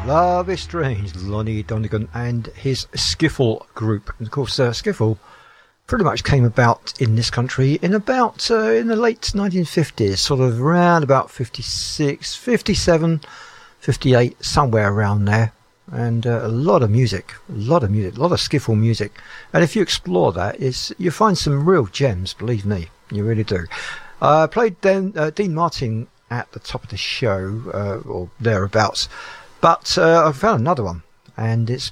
Love is Strange, Lonnie Donegan and his Skiffle group. And of course, Skiffle pretty much came about in this country in about in the late 1950s, sort of around about 56, 57, 58, somewhere around there. And a lot of music, a lot of Skiffle music. And if you explore that, you find some real gems, believe me, you really do. I played Dean Martin at the top of the show, or thereabouts. But I found another one, and it's